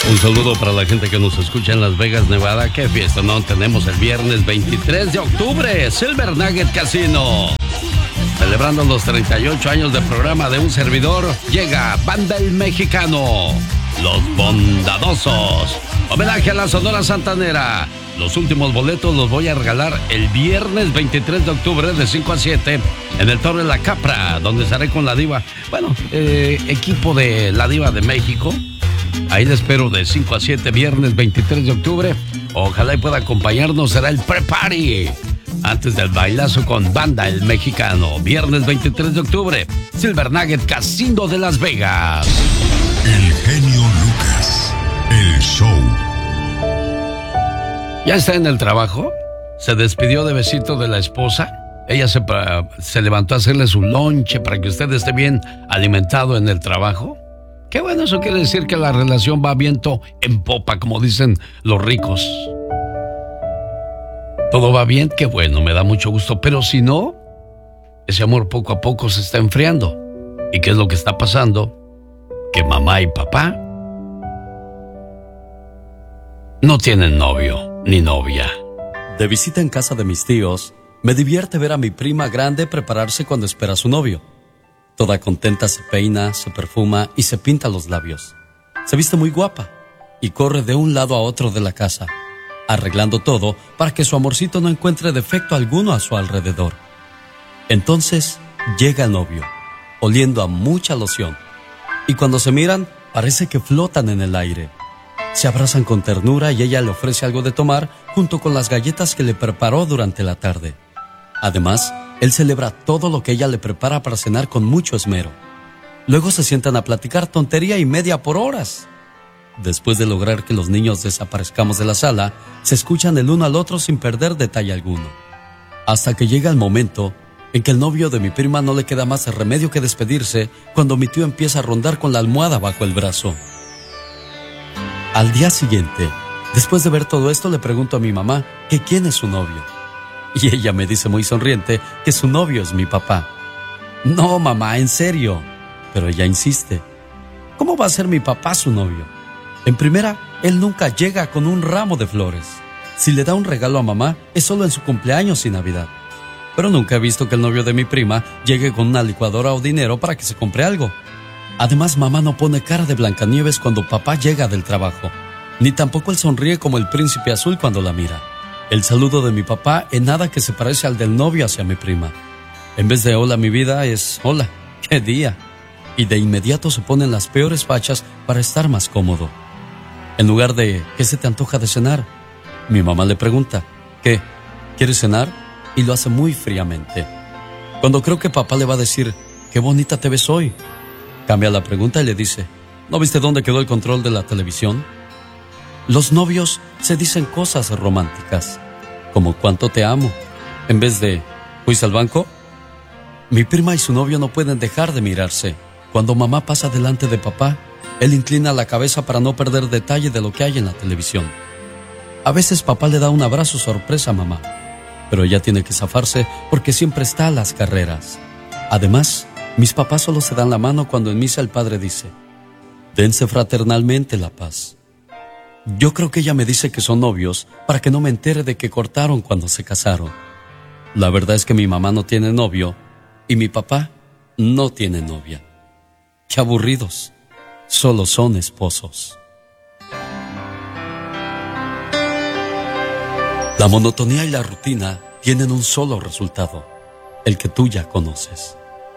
Un saludo para la gente que nos escucha en Las Vegas, Nevada. ¡Qué fiesta, no! Tenemos el viernes 23 de octubre, Silver Nugget Casino. Celebrando los 38 años de programa de un servidor, llega Banda El Mexicano, Los Bondadosos. Homenaje a la Sonora Santanera. Los últimos boletos los voy a regalar el viernes 23 de octubre de 5 a 7 en el Torre La Capra, donde estaré con la diva, equipo de la Diva de México. Ahí les espero de 5 a 7, viernes 23 de octubre. Ojalá y pueda acompañarnos, será el pre-party antes del bailazo con Banda El Mexicano. Viernes 23 de octubre, Silver Nugget Casino de Las Vegas. El genio Lucas, el show. ¿Ya está en el trabajo? ¿Se despidió de besito de la esposa? Ella se levantó a hacerle su lonche para que usted esté bien alimentado en el trabajo. Qué bueno, eso quiere decir que la relación va viento en popa, como dicen los ricos. Todo va bien, qué bueno, me da mucho gusto. Pero si no, ese amor poco a poco se está enfriando. ¿Y qué es lo que está pasando? Que mamá y papá no tienen novio ni novia. De visita en casa de mis tíos, me divierte ver a mi prima grande prepararse cuando espera a su novio. Toda contenta se peina, se perfuma y se pinta los labios. Se viste muy guapa y corre de un lado a otro de la casa, arreglando todo para que su amorcito no encuentre defecto alguno a su alrededor. Entonces llega el novio, oliendo a mucha loción, y cuando se miran, parece que flotan en el aire. Se abrazan con ternura y ella le ofrece algo de tomar junto con las galletas que le preparó durante la tarde. Además, él celebra todo lo que ella le prepara para cenar con mucho esmero. Luego se sientan a platicar tontería y media por horas. Después de lograr que los niños desaparezcamos de la sala, se escuchan el uno al otro sin perder detalle alguno. Hasta que llega el momento en que el novio de mi prima no le queda más remedio que despedirse cuando mi tío empieza a rondar con la almohada bajo el brazo. Al día siguiente, después de ver todo esto, le pregunto a mi mamá que quién es su novio. Y ella me dice muy sonriente que su novio es mi papá. No, mamá, en serio. Pero ella insiste. ¿Cómo va a ser mi papá su novio? En primera, él nunca llega con un ramo de flores. Si le da un regalo a mamá, es solo en su cumpleaños y Navidad. Pero nunca he visto que el novio de mi prima llegue con una licuadora o dinero para que se compre algo. Además, mamá no pone cara de Blancanieves cuando papá llega del trabajo, ni tampoco él sonríe como el príncipe azul cuando la mira. El saludo de mi papá en nada que se parece al del novio hacia mi prima. En vez de hola mi vida es hola, qué día. Y de inmediato se ponen las peores fachas para estar más cómodo. En lugar de ¿qué se te antoja de cenar?, mi mamá le pregunta ¿qué? ¿Quieres cenar? Y lo hace muy fríamente. Cuando creo que papá le va a decir ¿qué bonita te ves hoy?, cambia la pregunta y le dice ¿no viste dónde quedó el control de la televisión? Los novios se dicen cosas románticas, como cuánto te amo, en vez de ¿fuiste al banco? Mi prima y su novio no pueden dejar de mirarse. Cuando mamá pasa delante de papá, él inclina la cabeza para no perder detalle de lo que hay en la televisión. A veces papá le da un abrazo sorpresa a mamá, pero ella tiene que zafarse porque siempre está a las carreras. Además, mis papás solo se dan la mano cuando en misa el padre dice dense fraternalmente la paz. Yo creo que ella me dice que son novios para que no me entere de que cortaron cuando se casaron. La verdad es que mi mamá no tiene novio y mi papá no tiene novia. Qué aburridos, solo son esposos. La monotonía y la rutina tienen un solo resultado, el que tú ya conoces.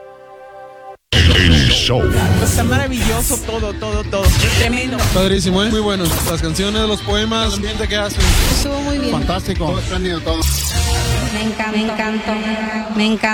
El show. Está maravilloso todo. Tremendo. Padrísimo, ¿eh? Muy bueno. Las canciones, los poemas, el ambiente que hacen. Estuvo muy bien. Fantástico. Todo espléndido todo. Me encantó.